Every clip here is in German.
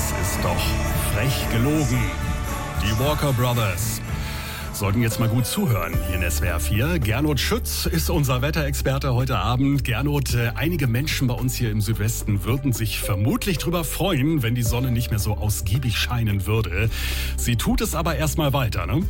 ist doch frech gelogen. Die Walker Brothers sollten jetzt mal gut zuhören hier in SWR 4. Gernot Schütz ist unser Wetterexperte heute Abend. Gernot, einige Menschen bei uns hier im Südwesten würden sich vermutlich drüber freuen, wenn die Sonne nicht mehr so ausgiebig scheinen würde. Sie tut es aber erstmal weiter, ne?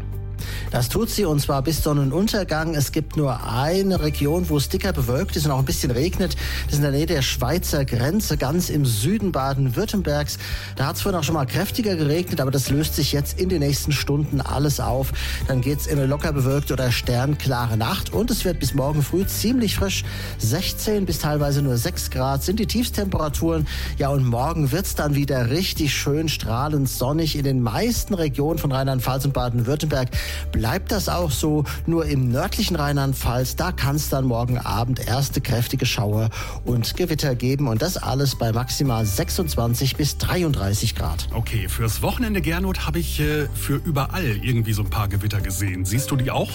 Das tut sie, und zwar bis Sonnenuntergang. Es gibt nur eine Region, wo es dicker bewölkt ist und auch ein bisschen regnet. Das ist in der Nähe der Schweizer Grenze, ganz im Süden Baden-Württembergs. Da hat es vorhin auch schon mal kräftiger geregnet, aber das löst sich jetzt in den nächsten Stunden alles auf. Dann geht es in eine locker bewölkte oder sternklare Nacht und es wird bis morgen früh ziemlich frisch. 16 bis teilweise nur 6 Grad sind die Tiefstemperaturen. Ja, und morgen wird es dann wieder richtig schön strahlend sonnig in den meisten Regionen von Rheinland-Pfalz und Baden-Württemberg. Bleibt das auch so, nur im nördlichen Rheinland-Pfalz, da kann es dann morgen Abend erste kräftige Schauer und Gewitter geben und das alles bei maximal 26 bis 33 Grad. Okay, fürs Wochenende, Gernot, habe ich für überall irgendwie so ein paar Gewitter gesehen. Siehst du die auch?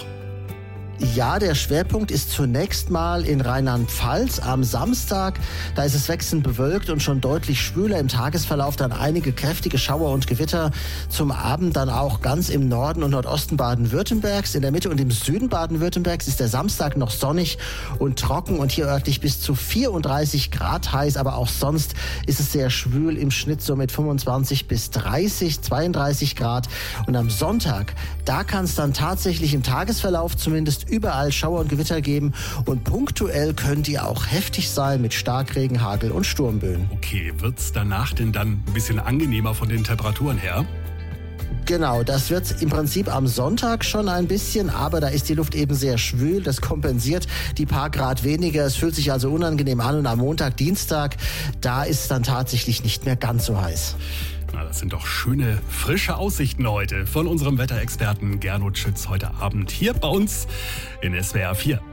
Ja, der Schwerpunkt ist zunächst mal in Rheinland-Pfalz am Samstag. Da ist es wechselnd bewölkt und schon deutlich schwüler. Im Tagesverlauf dann einige kräftige Schauer und Gewitter. Zum Abend dann auch ganz im Norden und Nordosten Baden-Württembergs. In der Mitte und im Süden Baden-Württembergs ist der Samstag noch sonnig und trocken und hier örtlich bis zu 34 Grad heiß. Aber auch sonst ist es sehr schwül, im Schnitt so mit 25 bis 30, 32 Grad. Und am Sonntag, da kann es dann tatsächlich im Tagesverlauf zumindest überall Schauer und Gewitter geben und punktuell können die auch heftig sein mit Starkregen, Hagel und Sturmböen. Okay, wird's danach denn dann ein bisschen angenehmer von den Temperaturen her? Genau, das wird im Prinzip am Sonntag schon ein bisschen, aber da ist die Luft eben sehr schwül, das kompensiert die paar Grad weniger, es fühlt sich also unangenehm an und am Montag, Dienstag, da ist es dann tatsächlich nicht mehr ganz so heiß. Na, das sind doch schöne, frische Aussichten heute von unserem Wetterexperten Gernot Schütz heute Abend hier bei uns in SWR 4.